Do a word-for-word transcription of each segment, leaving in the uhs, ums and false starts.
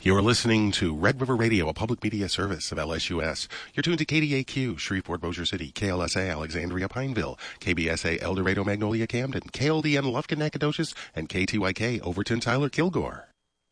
You're listening to Red River Radio, a public media service of L S U S. You're tuned to K D A Q, Shreveport, Bossier City, K L S A, Alexandria, Pineville, K B S A, El Dorado, Magnolia, Camden, K L D N, Lufkin, Nacogdoches, and K T Y K, Overton, Tyler, Kilgore.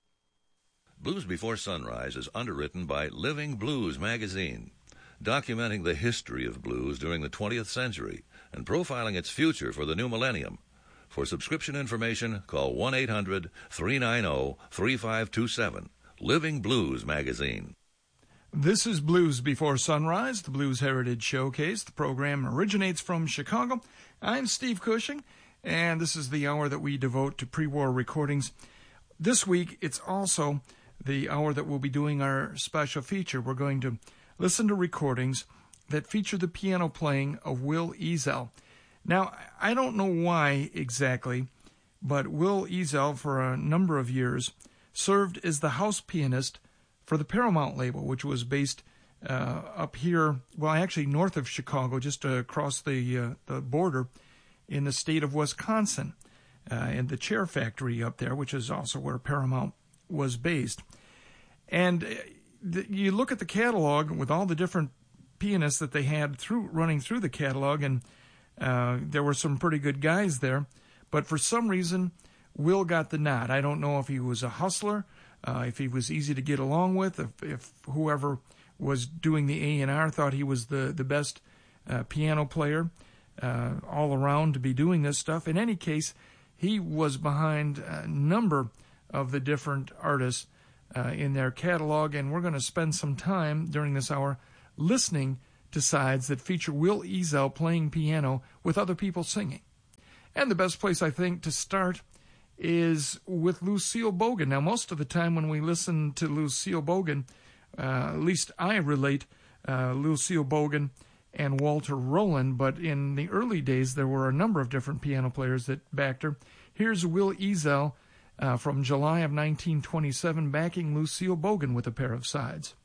Blues Before Sunrise is underwritten by Living Blues magazine, documenting the history of blues during the twentieth century and profiling its future for the new millennium. For subscription information, call one eight hundred three nine zero three five two seven. Living Blues magazine. This is Blues Before Sunrise, the Blues Heritage Showcase. The program originates from Chicago. I'm Steve Cushing, and this is the hour that we devote to pre-war recordings. This week, it's also the hour that we'll be doing our special feature. We're going to listen to recordings that feature the piano playing of Will Ezell. Now, I don't know why exactly, but Will Ezell, for a number of years, served as the house pianist for the Paramount label, which was based uh, up here, well, actually north of Chicago, just uh, across the uh, the border in the state of Wisconsin, uh, and the Chair Factory up there, which is also where Paramount was based. And th- you look at the catalog with all the different pianists that they had through running through the catalog, and uh, there were some pretty good guys there, but for some reason, Will got the nod. I don't know if he was a hustler, uh, if he was easy to get along with, if, if whoever was doing the A and R thought he was the, the best uh, piano player uh, all around to be doing this stuff. In any case, he was behind a number of the different artists uh, in their catalog, and we're going to spend some time during this hour listening to sides that feature Will Ezell playing piano with other people singing. And the best place, I think, to start is with Lucille Bogan. Now, most of the time when we listen to Lucille Bogan, uh, at least I relate uh, Lucille Bogan and Walter Rowland, but in the early days there were a number of different piano players that backed her. Here's Will Ezell uh, from July of nineteen twenty-seven backing Lucille Bogan with a pair of sides.